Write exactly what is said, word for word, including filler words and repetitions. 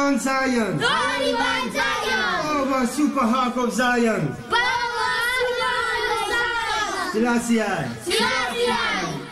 Mount Zion. Holy Mount Zion. Power Super Harp of Zion. Power Super Harp of Zion. Selassie. Selassie.